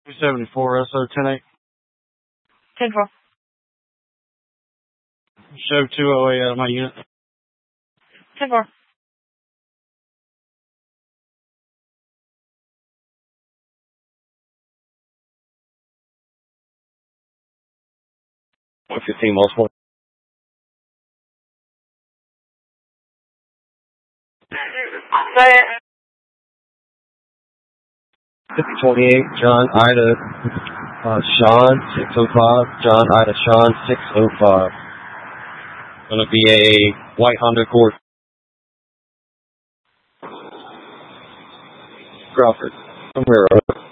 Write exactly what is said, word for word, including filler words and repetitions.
two seventy-four S O ten eight. ten four. Show two oh eight out of my unit. ten four. one fifteen multiple. Say it. fifty twenty-eight, John Ida, uh, Sean, six oh five, John Ida, Sean, six oh five. Gonna be a white Honda Accord. Crawford, from where?